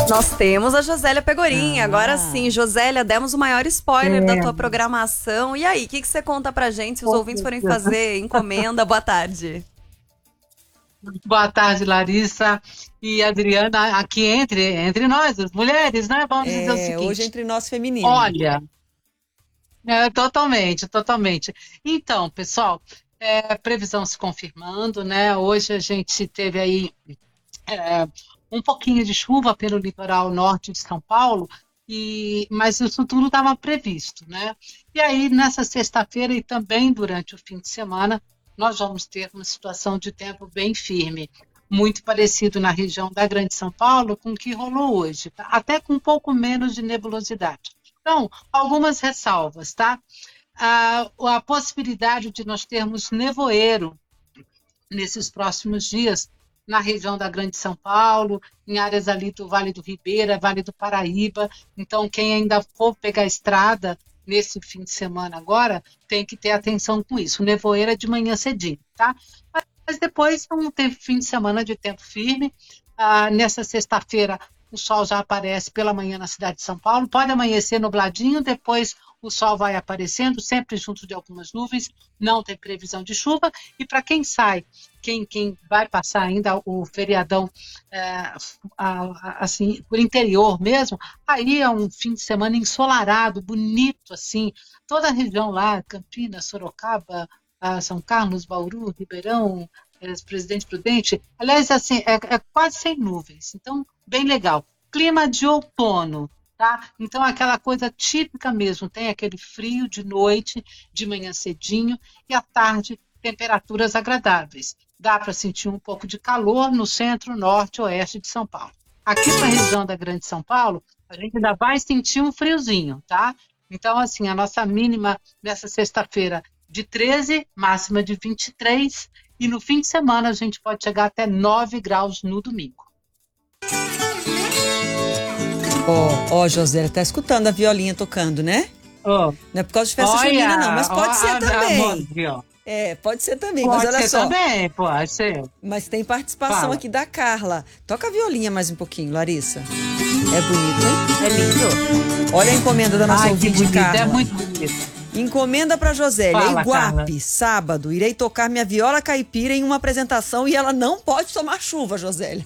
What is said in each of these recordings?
Nós temos a Josélia Pegorin. Agora sim, Josélia, demos o maior spoiler da tua programação. E aí, o que você conta pra gente se os ouvintes forem fazer encomenda? Boa tarde. Boa tarde, Larissa e Adriana, aqui entre nós, as mulheres, né? Vamos dizer o Hoje seguinte. entre nós feminino. Olha, totalmente. Então, pessoal, previsão se confirmando, né? Hoje a gente teve aí é, um pouquinho de chuva pelo litoral norte de São Paulo, mas isso tudo estava previsto, né? E aí, nessa sexta-feira e também durante o fim de semana, nós vamos ter uma situação de tempo bem firme, muito parecido na região da Grande São Paulo com o que rolou hoje, tá? Até com um pouco menos de nebulosidade. Então, algumas ressalvas, tá? A possibilidade de nós termos nevoeiro nesses próximos dias na região da Grande São Paulo, em áreas ali do Vale do Ribeira, Vale do Paraíba. Então, quem ainda for pegar a estrada nesse fim de semana agora, tem que ter atenção com isso. Nevoeira de manhã cedinho, tá? Mas depois vamos ter fim de semana de tempo firme. Nessa sexta-feira, o sol já aparece pela manhã na cidade de São Paulo. Pode amanhecer nubladinho, depois o sol vai aparecendo, sempre junto de algumas nuvens, não tem previsão de chuva. E para quem sai, quem vai passar ainda o feriadão assim, por interior mesmo, aí é um fim de semana ensolarado, bonito, assim, toda a região lá, Campinas, Sorocaba, São Carlos, Bauru, Ribeirão, Presidente Prudente, aliás, assim, é quase sem nuvens, então, bem legal. Clima de outono, tá? Então, aquela coisa típica mesmo, tem aquele frio de noite, de manhã cedinho, e à tarde, temperaturas agradáveis. Dá para sentir um pouco de calor no centro, norte, oeste de São Paulo. Aqui para a região da Grande São Paulo, a gente ainda vai sentir um friozinho, tá? Então, assim, a nossa mínima nessa sexta-feira de 13, máxima de 23, e no fim de semana a gente pode chegar até 9 graus no domingo. Ó, Josélia, tá escutando a violinha tocando, né? Não é por causa de festa junina, não, mas pode ser também. Pode ser também, mas olha só. Pode ser. Mas tem participação aqui da Carla. Toca a violinha mais um pouquinho, Larissa. É bonito, hein? É lindo. Olha a encomenda da nossa ouvinte, Carla. É muito bonito. Encomenda para Josélia, Fala, Iguape, Carla. sábado. Irei tocar minha viola caipira em uma apresentação e ela não pode tomar chuva, Josélia.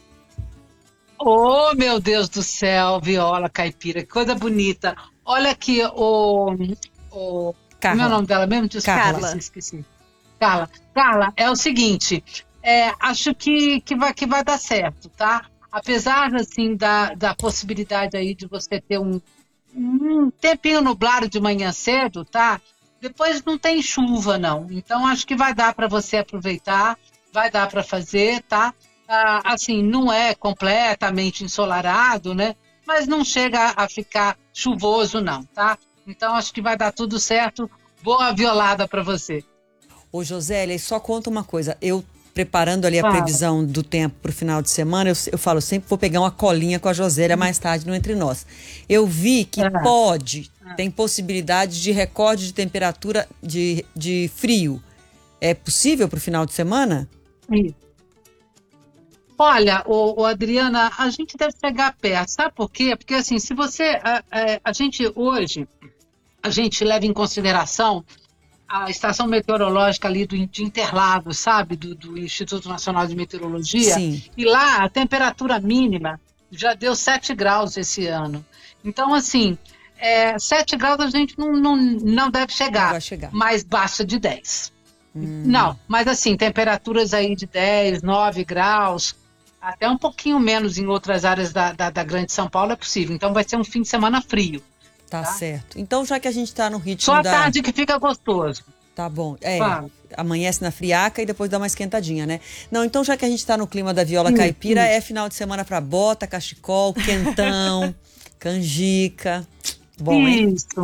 Oh, meu Deus do céu, viola caipira, que coisa bonita. Olha aqui, como é o nome dela mesmo? Desculpa, Carla. Esqueci. Carla, é o seguinte, acho que vai dar certo, tá? Apesar, assim, da possibilidade aí de você ter um tempinho nublado de manhã cedo, tá? Depois não tem chuva, não. Então, acho que vai dar para você aproveitar, vai dar para fazer, tá? Assim, não é completamente ensolarado, né? Mas não chega a ficar chuvoso, não, tá? Então, acho que vai dar tudo certo. Boa violada para você. Ô, Josélia, só conta uma coisa. Eu, preparando ali a previsão do tempo pro final de semana, eu falo, sempre vou pegar uma colinha com a Josélia mais tarde no Entre Nós. Eu vi que tem possibilidade de recorde de temperatura de frio. É possível pro final de semana? Isso. Olha, Adriana, a gente deve chegar perto, sabe por quê? Porque assim, se você, a gente hoje, a gente leva em consideração a estação meteorológica ali de Interlagos, sabe? Do Instituto Nacional de Meteorologia. Sim. E lá a temperatura mínima já deu 7 graus esse ano. Então, assim, 7 graus a gente não deve chegar, Não vai chegar. mas baixa de 10. Não, mas assim, temperaturas aí de 10, 9 graus, até um pouquinho menos em outras áreas da Grande São Paulo é possível. Então vai ser um fim de semana frio. Tá certo. Então, já que a gente tá no ritmo Só à tarde que fica gostoso. Tá bom. Fala. Amanhece na friaca e depois dá uma esquentadinha, né? Não, então já que a gente tá no clima da viola caipira, é final de semana pra bota, cachecol, quentão, canjica. Bom, hein? Isso.